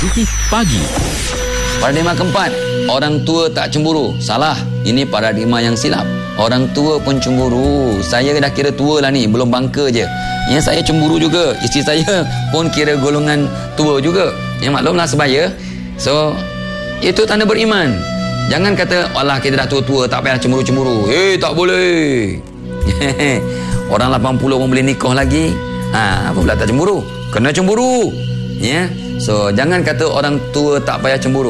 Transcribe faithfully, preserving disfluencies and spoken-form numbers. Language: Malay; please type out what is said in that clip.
Pagi. Paradigma keempat, orang tua tak cemburu. Salah. Ini paradigma yang silap. Orang tua pun cemburu. Saya dah kira tua lah ni, belum bangka je. Ya, saya cemburu juga. Isteri saya pun kira golongan tua juga. Ya, maklumlah sebaya. So, itu tanda beriman. Jangan kata, alah kita dah tua-tua, tak payah cemburu-cemburu. Eh, tak boleh. Orang lapan puluh pun boleh nikah lagi. Ha, apa pula tak cemburu? Kena cemburu. Ya. So, jangan kata orang tua tak payah cemburu.